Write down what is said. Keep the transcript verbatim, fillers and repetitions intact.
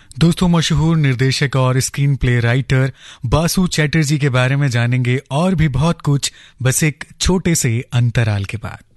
दोस्तों, मशहूर निर्देशक और screen play writer Basu Chatterjee के बारे में जानेंगे और भी बहुत कुछ, बस एक छोटे से अंतराल के बाद।